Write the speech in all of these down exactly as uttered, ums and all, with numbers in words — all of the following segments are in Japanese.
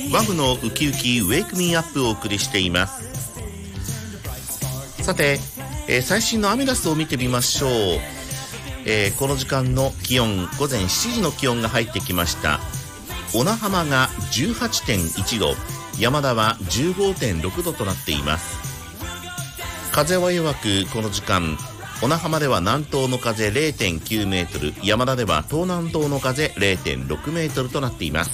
ワムのウキウキウェイクミーアップをお送りしています。さて、えー、最新のアメダスを見てみましょう。えー、この時間の気温、午前しちじの気温が入ってきました。小名浜が じゅうはちてんいちど、山田は じゅうごてんろくどとなっています。風は弱く、この時間小名浜では南東の風 れいてんきゅうメートル、山田では東南東の風 れいてんろくメートルとなっています。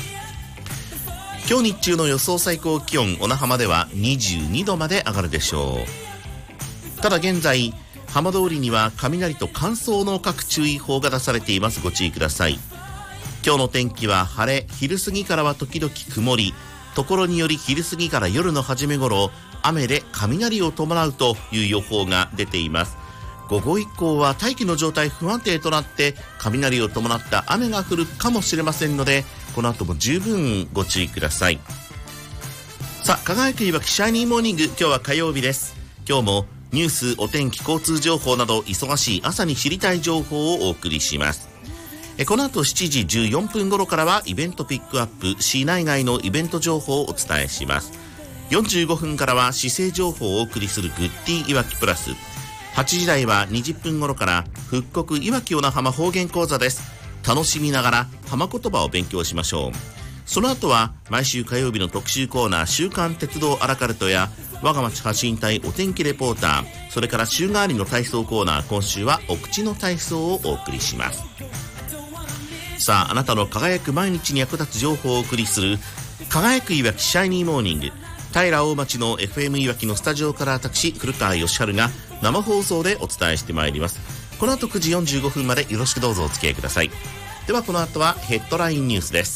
今日日中の予想最高気温、小名浜ではにじゅうにどまで上がるでしょう。ただ現在、浜通りには雷と乾燥の各注意報が出されています。ご注意ください。今日の天気は晴れ、昼過ぎからは時々曇り、ところにより昼過ぎから夜の初め頃、雨で雷を伴うという予報が出ています。午後以降は大気の状態不安定となって雷を伴った雨が降るかもしれませんので、この後も十分ご注意ください。さあ、輝くいわきシャイニーモーニング、今日は火曜日です。今日もニュース、お天気、交通情報など忙しい朝に知りたい情報をお送りします。えこの後しちじじゅうよんぷん頃からはイベントピックアップ、市内外のイベント情報をお伝えします。よんじゅうごふんからは市政情報をお送りするグッディいわきプラス。はちじ台はにじゅっぷん頃から復刻いわき小名浜方言講座です。楽しみながら浜言葉を勉強しましょう。その後は毎週火曜日の特集コーナー、週刊鉄道アラカルトや我が町発信隊お天気レポーター、それから週替わりの体操コーナー、今週はお口の体操をお送りします。さあ、あなたの輝く毎日に役立つ情報をお送りする輝くいわきシャイニーモーニング。平大町の エフエム いわきのスタジオから私古川義晴が生放送でお伝えしてまいります。この後くじよんじゅうごふんまでよろしくどうぞお付き合いください。ではこの後はヘッドラインニュースです。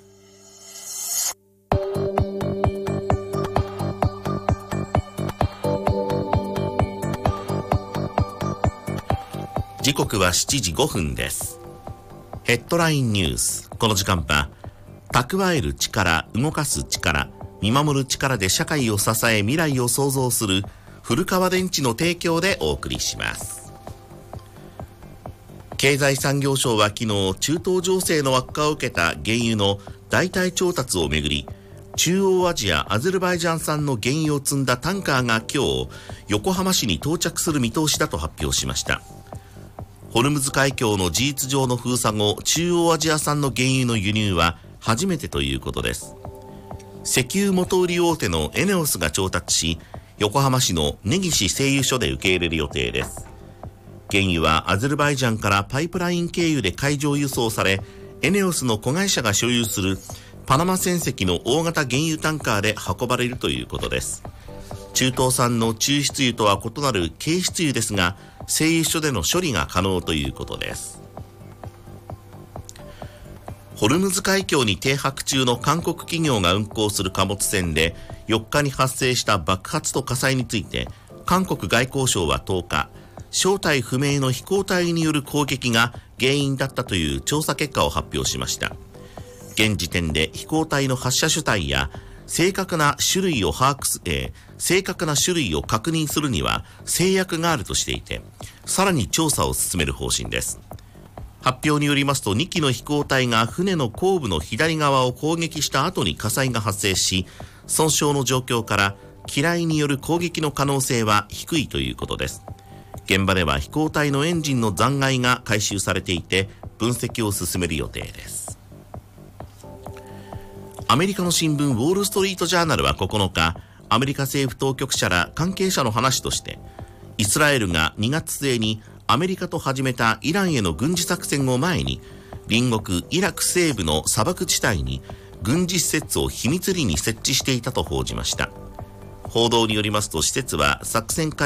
時刻はしちじごふんです。ヘッドラインニュース、この時間は蓄える力、動かす力、見守る力で社会を支え未来を創造する古川電池の提供でお送りします。経済産業省は昨日、中東情勢の悪化を受けた原油の代替調達をめぐり、中央アジアアゼルバイジャン産の原油を積んだタンカーが今日横浜市に到着する見通しだと発表しました。ホルムズ海峡の事実上の封鎖後、中央アジア産の原油の輸入は初めてということです。石油元売り大手のエネオスが調達し、横浜市の根岸製油所で受け入れる予定です。原油はアゼルバイジャンからパイプライン経由で海上輸送され、エネオスの子会社が所有するパナマ船籍の大型原油タンカーで運ばれるということです。中東産の抽出油とは異なる軽質油ですが、製油所での処理が可能ということです。ホルムズ海峡に停泊中の韓国企業が運航する貨物船でよっかに発生した爆発と火災について、韓国外交省はとおか、正体不明の飛行体による攻撃が原因だったという調査結果を発表しました。現時点で飛行体の発射主体や正確な種類を把握す、えー、正確な種類を確認するには制約があるとしていて、さらに調査を進める方針です。発表によりますと、にきの飛行体が船の後部の左側を攻撃した後に火災が発生し、損傷の状況から機雷による攻撃の可能性は低いということです。現場では飛行体のエンジンの残骸が回収されていて、分析を進める予定です。アメリカの新聞ウォールストリートジャーナルはここのか、アメリカ政府当局者ら関係者の話として、イスラエルがにがつ末にアメリカと始めたイランへの軍事作戦を前に、隣国イラク西部の砂漠地帯に軍事施設を秘密裏に設置していたと報じました。報道によりますと、施設は作戦